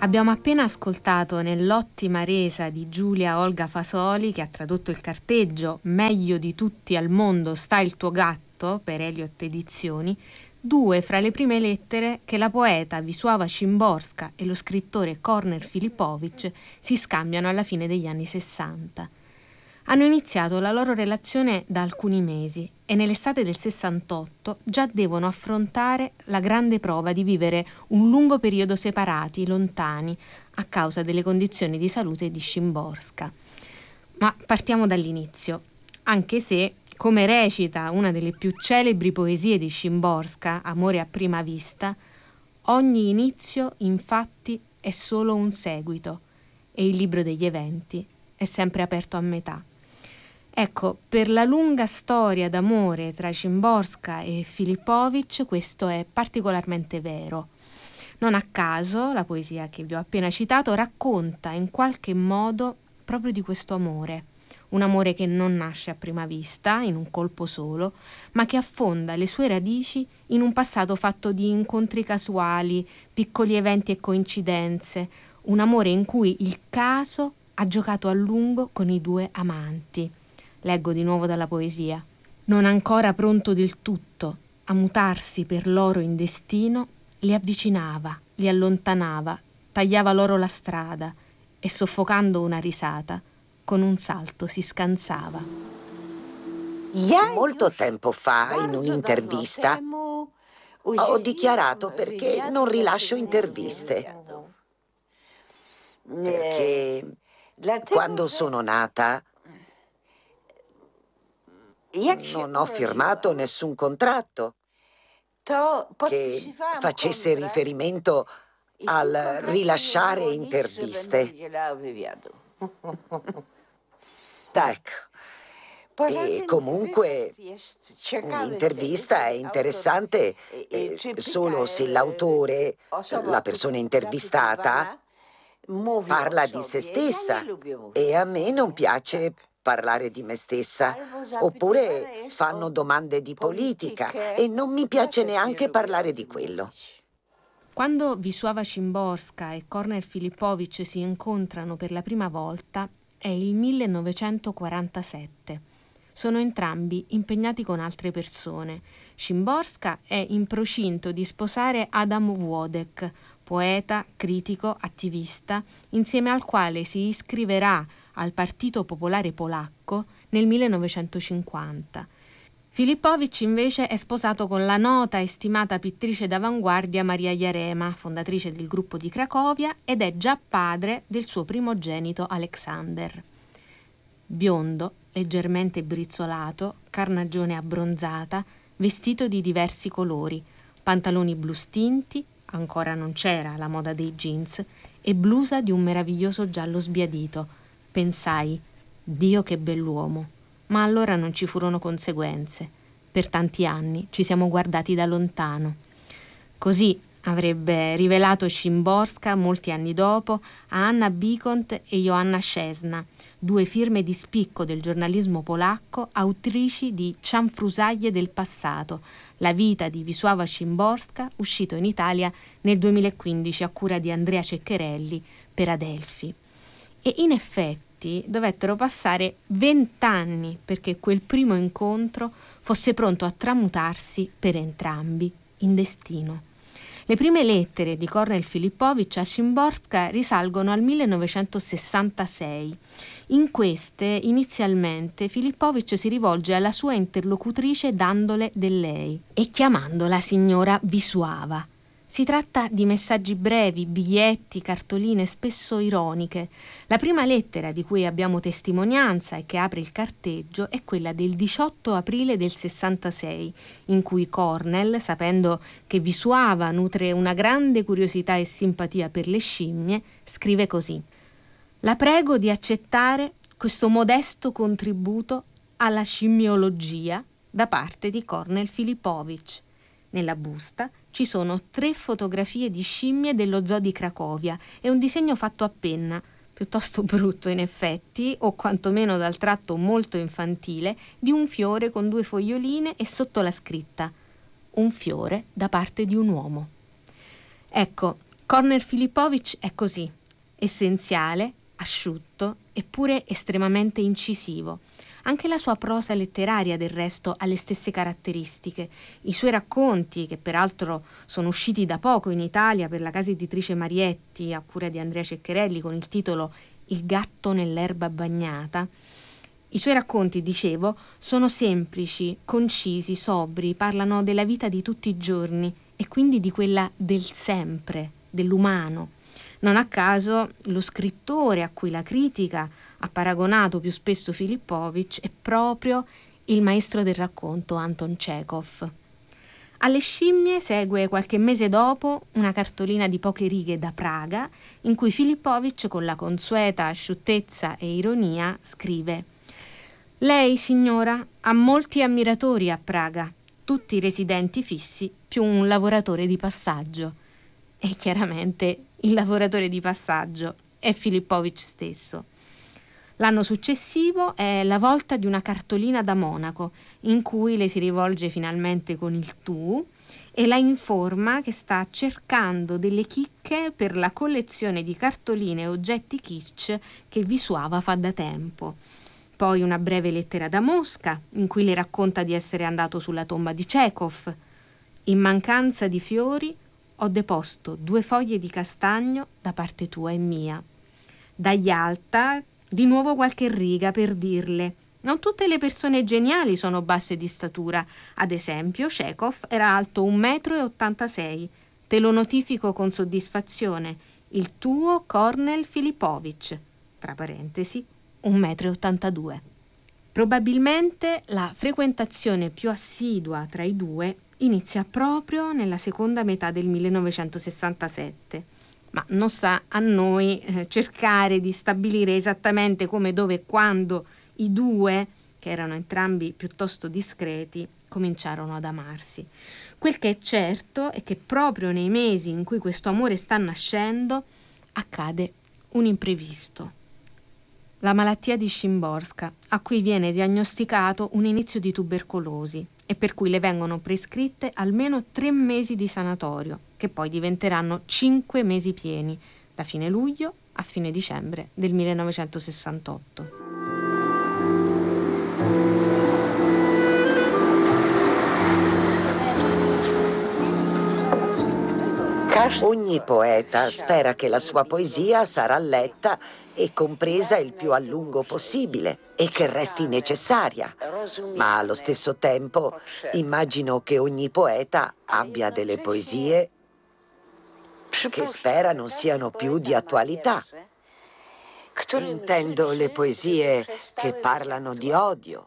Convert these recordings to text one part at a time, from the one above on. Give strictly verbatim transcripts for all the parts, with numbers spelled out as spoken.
Abbiamo appena ascoltato nell'ottima resa di Giulia Olga Fasoli, che ha tradotto il carteggio Meglio di tutti al mondo sta il tuo gatto, per Eliot Edizioni, due fra le prime lettere che la poeta Wisława Szymborska e lo scrittore Kornél Filipovic si scambiano alla fine degli anni sessanta. Hanno iniziato la loro relazione da alcuni mesi e nell'estate del sessantotto già devono affrontare la grande prova di vivere un lungo periodo separati, lontani, a causa delle condizioni di salute di Szymborska. Ma partiamo dall'inizio, anche se, come recita una delle più celebri poesie di Szymborska, Amore a prima vista, ogni inizio, infatti, è solo un seguito e il libro degli eventi è sempre aperto a metà. Ecco, per la lunga storia d'amore tra Szymborska e Filipovic questo è particolarmente vero. Non a caso la poesia che vi ho appena citato racconta in qualche modo proprio di questo amore. Un amore che non nasce a prima vista, in un colpo solo, ma che affonda le sue radici in un passato fatto di incontri casuali, piccoli eventi e coincidenze. Un amore in cui il caso ha giocato a lungo con i due amanti. Leggo di nuovo dalla poesia. Non ancora pronto del tutto a mutarsi per loro in destino, li avvicinava, li allontanava, tagliava loro la strada e soffocando una risata, con un salto si scansava. Molto tempo fa, in un'intervista, ho dichiarato perché non rilascio interviste. Perché quando sono nata non ho firmato nessun contratto che facesse riferimento al rilasciare interviste. Ecco. E comunque un'intervista è interessante eh, solo se l'autore, la persona intervistata, parla di se stessa, e a me non piace parlare di me stessa, oppure fanno domande di politica e non mi piace neanche parlare di quello. Quando Wisława Szymborska e Kornél Filipovic si incontrano per la prima volta è il millenovecentoquarantasette. Sono entrambi impegnati con altre persone. Szymborska è in procinto di sposare Adam Włodek, poeta, critico, attivista, insieme al quale si iscriverà al Partito Popolare Polacco nel millenovecentocinquanta. Filipovic invece è sposato con la nota e stimata pittrice d'avanguardia Maria Jarema, fondatrice del gruppo di Cracovia, ed è già padre del suo primogenito Aleksander. Biondo, leggermente brizzolato, carnagione abbronzata, vestito di diversi colori, pantaloni blu stinti, ancora non c'era la moda dei jeans, e blusa di un meraviglioso giallo sbiadito. Pensai, Dio che bell'uomo, ma allora non ci furono conseguenze. Per tanti anni ci siamo guardati da lontano. Così avrebbe rivelato Szymborska molti anni dopo a Anna Bikont e Joanna Szczesna, due firme di spicco del giornalismo polacco, autrici di Cianfrusaglie del passato, la vita di Wisława Szymborska, uscito in Italia nel duemilaquindici a cura di Andrea Ceccherelli per Adelphi. E in effetti dovettero passare vent'anni perché quel primo incontro fosse pronto a tramutarsi per entrambi in destino. Le prime lettere di Kornél Filipovic a Szymborska risalgono al millenovecentosessantasei. In queste, inizialmente, Filipovic si rivolge alla sua interlocutrice dandole del lei e chiamandola signora Wisława. Si tratta di messaggi brevi, biglietti, cartoline spesso ironiche. La prima lettera di cui abbiamo testimonianza e che apre il carteggio è quella del diciotto aprile del sessantasei, in cui Kornél, sapendo che Wisława nutre una grande curiosità e simpatia per le scimmie, scrive così: «La prego di accettare questo modesto contributo alla scimmiologia da parte di Kornél Filipovic». Nella busta ci sono tre fotografie di scimmie dello zoo di Cracovia e un disegno fatto a penna, piuttosto brutto in effetti, o quantomeno dal tratto molto infantile, di un fiore con due foglioline e sotto la scritta «Un fiore da parte di un uomo». Ecco, Kornél Filipovich è così, essenziale, asciutto, eppure estremamente incisivo. Anche la sua prosa letteraria, del resto, ha le stesse caratteristiche. I suoi racconti, che peraltro sono usciti da poco in Italia per la casa editrice Marietti, a cura di Andrea Ceccherelli, con il titolo Il gatto nell'erba bagnata, i suoi racconti, dicevo, sono semplici, concisi, sobri, parlano della vita di tutti i giorni e quindi di quella del sempre, dell'umano. Non a caso lo scrittore a cui la critica ha paragonato più spesso Filipovich è proprio il maestro del racconto Anton Chekhov. Alle scimmie segue qualche mese dopo una cartolina di poche righe da Praga in cui Filipovich, con la consueta asciuttezza e ironia, scrive: «Lei, signora, ha molti ammiratori a Praga, tutti residenti fissi più un lavoratore di passaggio». E chiaramente il lavoratore di passaggio è Filipovich stesso. L'anno successivo è la volta di una cartolina da Monaco, in cui le si rivolge finalmente con il tu e la informa che sta cercando delle chicche per la collezione di cartoline e oggetti kitsch che Visuava fa da tempo. Poi una breve lettera da Mosca, in cui le racconta di essere andato sulla tomba di Chekhov. In mancanza di fiori ho deposto due foglie di castagno da parte tua e mia. Da Yalta di nuovo qualche riga per dirle: non tutte le persone geniali sono basse di statura. Ad esempio, Chekhov era alto un metro e ottantasei. Te lo notifico con soddisfazione. Il tuo Kornél Filipovich, tra parentesi, un metro e ottantadue. Probabilmente la frequentazione più assidua tra i due inizia proprio nella seconda metà del millenovecentosessantasette, ma non sta a noi eh, cercare di stabilire esattamente come, dove e quando i due, che erano entrambi piuttosto discreti, cominciarono ad amarsi. Quel che è certo è che proprio nei mesi in cui questo amore sta nascendo accade un imprevisto. La malattia di Szymborska, a cui viene diagnosticato un inizio di tubercolosi e per cui le vengono prescritte almeno tre mesi di sanatorio, che poi diventeranno cinque mesi pieni, da fine luglio a fine dicembre del millenovecentosessantotto. Ogni poeta spera che la sua poesia sarà letta e compresa il più a lungo possibile e che resti necessaria, ma allo stesso tempo immagino che ogni poeta abbia delle poesie che spera non siano più di attualità. Intendo le poesie che parlano di odio,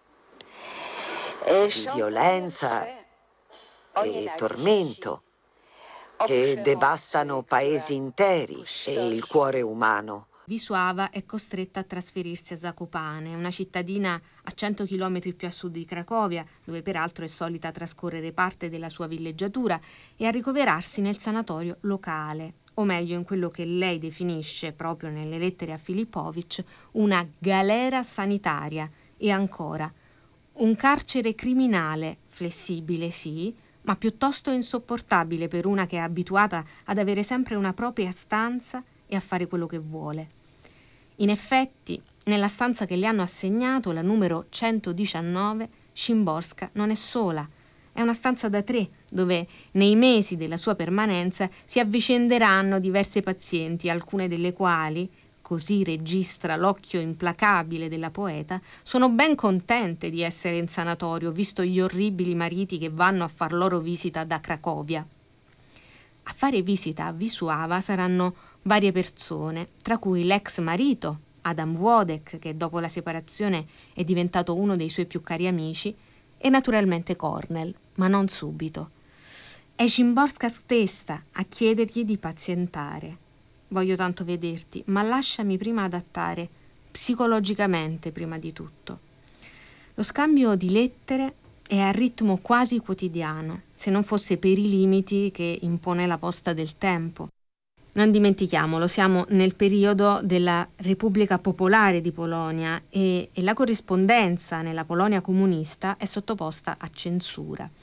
di violenza e tormento, che devastano paesi interi e il cuore umano. Visuava è costretta a trasferirsi a Zakopane, una cittadina a cento chilometri più a sud di Cracovia, dove peraltro è solita trascorrere parte della sua villeggiatura, e a ricoverarsi nel sanatorio locale, o meglio in quello che lei definisce, proprio nelle lettere a Filipovich, una galera sanitaria, e ancora un carcere criminale, flessibile sì, ma piuttosto insopportabile per una che è abituata ad avere sempre una propria stanza e a fare quello che vuole. In effetti, nella stanza che le hanno assegnato, la numero centodiciannove, Szymborska non è sola. È una stanza da tre, dove nei mesi della sua permanenza si avvicenderanno diverse pazienti, alcune delle quali, così registra l'occhio implacabile della poeta, sono ben contente di essere in sanatorio, visto gli orribili mariti che vanno a far loro visita da Cracovia. A fare visita a Visuava saranno varie persone, tra cui l'ex marito, Adam Wodek, che dopo la separazione è diventato uno dei suoi più cari amici, e naturalmente Kornél, ma non subito. È Szymborska stessa a chiedergli di pazientare. Voglio tanto vederti, ma lasciami prima adattare, psicologicamente prima di tutto. Lo scambio di lettere è a ritmo quasi quotidiano, se non fosse per i limiti che impone la posta del tempo. Non dimentichiamolo, siamo nel periodo della Repubblica Popolare di Polonia e, e la corrispondenza nella Polonia comunista è sottoposta a censura.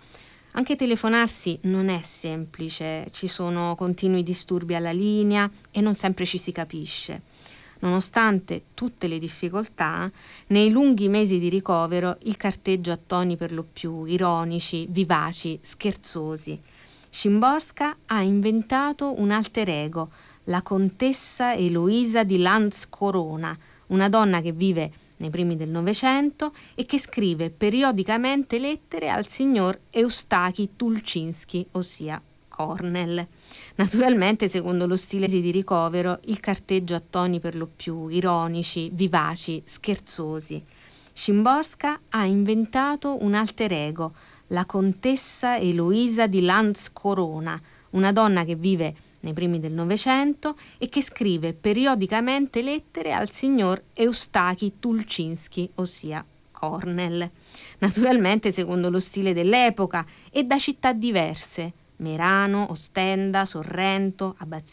Anche telefonarsi non è semplice, ci sono continui disturbi alla linea e non sempre ci si capisce. Nonostante tutte le difficoltà, nei lunghi mesi di ricovero il carteggio ha toni per lo più ironici, vivaci, scherzosi. Szymborska ha inventato un alter ego, la contessa Eloisa di Lanz Corona, una donna che vive nei primi del Novecento e che scrive periodicamente lettere al signor Eustachi Tulczynski, ossia Cornell. Naturalmente, secondo lo stile di ricovero, il carteggio ha toni per lo più ironici, vivaci, scherzosi. Szymborska ha inventato un alter ego, la contessa Eloisa di Lanz Corona, una donna che vive nei primi del Novecento e che scrive periodicamente lettere al signor Eustachi Tulczynski, ossia Cornell. Naturalmente secondo lo stile dell'epoca e da città diverse: Merano, Ostenda, Sorrento, Abbazia